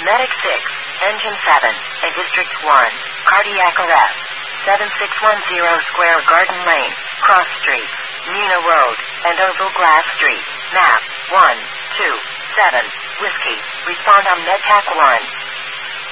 Medic 6, Engine 7, and District 1, cardiac arrest. 7610 Square Garden Lane, Cross Street, Nina Road, and Oval Glass Street. Map 127 Whiskey. Respond on MedTac 1.